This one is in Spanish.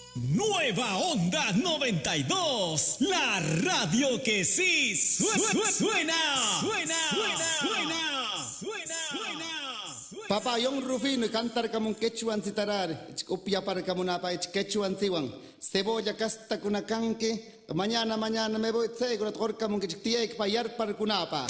Nueva Onda 92, la radio que sí suena. Papayong Rufino cantar kamong quechuan sitarar, upia para kamunapa quechuan siwang. Cebolla casta kunakanke, mañana me voy seguro tor kamong quechtiek payar para kunapa.